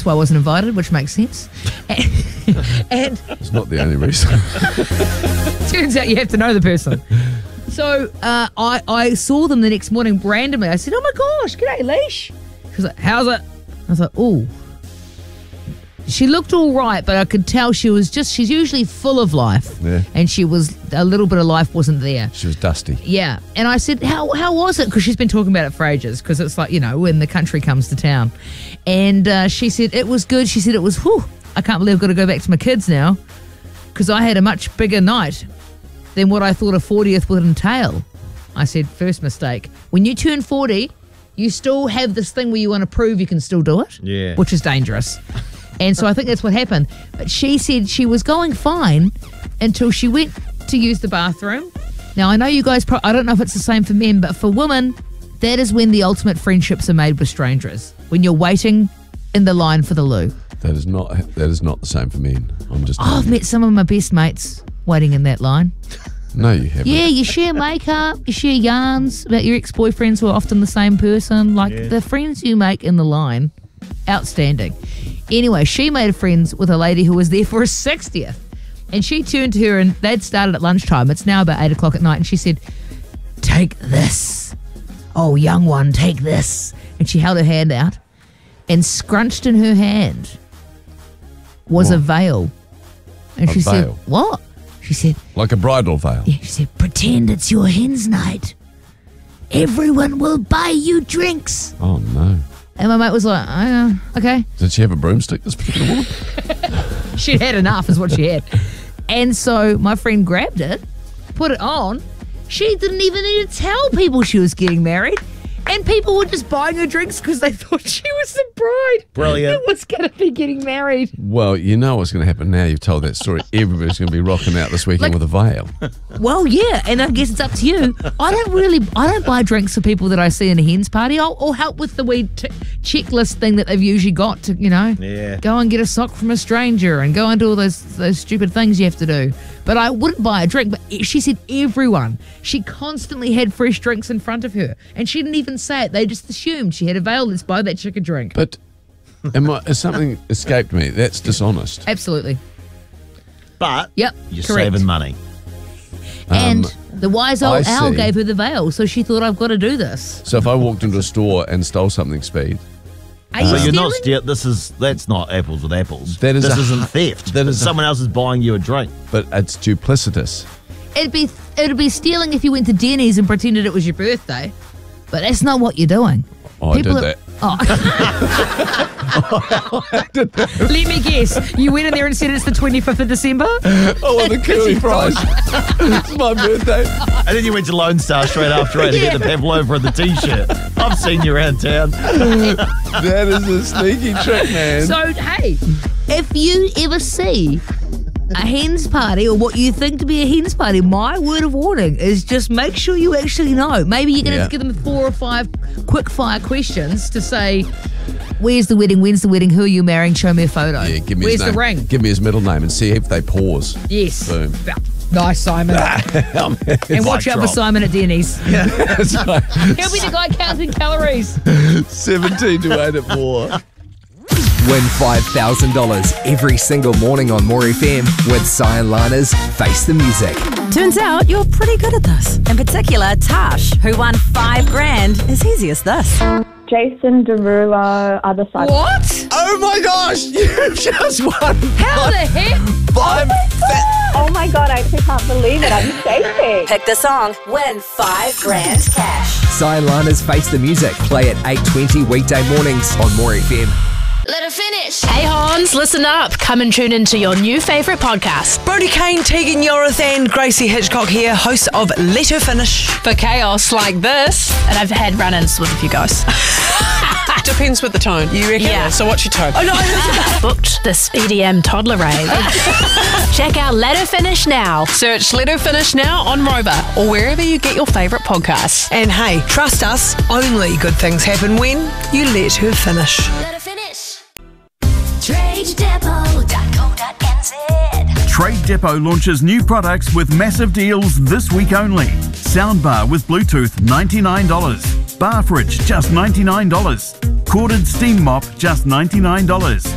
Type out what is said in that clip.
why I wasn't invited, which makes sense. And It's not the only reason. turns out you have to know the person. So I saw them the next morning randomly. I said, "Oh my gosh, g'day, Leash." She was like, "How's it?" I was like, "Oh." She looked all right, but I could tell she's usually full of life. Yeah. And she was, a little bit of life wasn't there. She was dusty. Yeah. And I said, how was it? Because she's been talking about it for ages, because it's like, when the country comes to town. And she said, it was good. She said it was, I can't believe I've got to go back to my kids now, because I had a much bigger night than what I thought a 40th would entail. I said, first mistake. When you turn 40, you still have this thing where you want to prove you can still do it. Yeah. Which is dangerous. And so I think that's what happened. But she said she was going fine until she went to use the bathroom. Now, I know you guys, I don't know if it's the same for men, but for women, that is when the ultimate friendships are made with strangers. When you're waiting in the line for the loo. That is not the same for men. I'm just. I've met some of my best mates waiting in that line. No, you haven't. Yeah, you share makeup, you share yarns about your ex-boyfriends who are often the same person. Like the friends you make in the line, outstanding. Anyway, she made friends with a lady who was there for her 60th. And she turned to her, and they'd started at lunchtime. It's now about 8 o'clock at night. And she said, "Take this. Oh, young one, take this." And she held her hand out, and scrunched in her hand was a veil. And she said, veil? "What?" She said, Like a bridal veil. yeah, she said, "Pretend it's your hen's night. Everyone will buy you drinks." Oh, no. And my mate was like, okay. Did she have a broomstick, this particular woman? She'd had enough is what she had. And so my friend grabbed it, put it on. She didn't even need to tell people she was getting married. And people were just buying her drinks because they thought she was the bride. Brilliant. That was going to be getting married. Well, you know what's going to happen now you've told that story. Everybody's going to be rocking out this weekend with a veil. Well, yeah, and I guess it's up to you. I don't buy drinks for people that I see in a hen's party. I'll help with the wee checklist thing that they've usually got to, go and get a sock from a stranger and go and do all those stupid things you have to do. But I wouldn't buy a drink. But she said everyone. She constantly had fresh drinks in front of her. And she didn't even say it. They just assumed she had a veil. Let's buy that chick a drink. But has something escaped me? That's dishonest. Absolutely. But Yep, you're correct. saving money. And the wise I old owl see. gave her the veil. So she thought, I've got to do this. So if I walked into a store and stole something, Speed, Are you So you're not stealing? that's not apples with apples. That is this a- isn't theft. that is a- someone else is buying you a drink. but it's duplicitous. It'd be stealing if you went to Denny's and pretended it was your birthday. But that's not what you're doing. Oh, I did that. Let me guess. You went in there and said it's the 25th of December? Oh, the curly fries. It's my birthday. And then you went to Lone Star straight after it to get the pavlova and the t-shirt. I've seen you around town. That is a sneaky trick, man. So, hey, if you ever see a hen's party or what you think to be a hen's party, my word of warning is just make sure you actually know. Maybe you're going to have to give them 4 or 5 quick fire questions to say, where's the wedding, when's the wedding, who are you marrying, show me a photo. Yeah, give me where's his name. the ring? Give me his middle name and see if they pause. Yes. Boom. Nice, Simon. And watch out for Simon at Denny's. That's right. He'll be the guy counting calories. 17 to 8 at 4. Win $5,000 every single morning on More FM with Cyan Lana's Face the Music. Turns out you're pretty good at this. In particular, Tash, who won $5,000, is easy as this. Jason Derulo, other side. What? Oh my gosh, you just won. How the heck? Oh my God, I actually can't believe it. I'm shaking. Pick the song, win $5,000 cash. Cyan Lana's Face the Music. Play at 8:20 weekday mornings on More FM. Let her finish. Hey Hans, listen up. Come and tune into your new favourite podcast. Brody Kane, Tegan Yorith and Gracie Hitchcock here, hosts of Let Her Finish. For chaos like this. And I've had run-ins with a few guys. Depends with the tone. You reckon? Yeah. So what's your tone? Oh no, booked this EDM toddler rave. Check out Let Her Finish now. Search Let Her Finish now on Rover or wherever you get your favourite podcasts. And hey, trust us, only good things happen when you let her finish. Let her finish. TradeDepot.co.nz. Trade Depot launches new products with massive deals this week only. Soundbar with Bluetooth, $99. Bar fridge, just $99. Corded steam mop, just $99.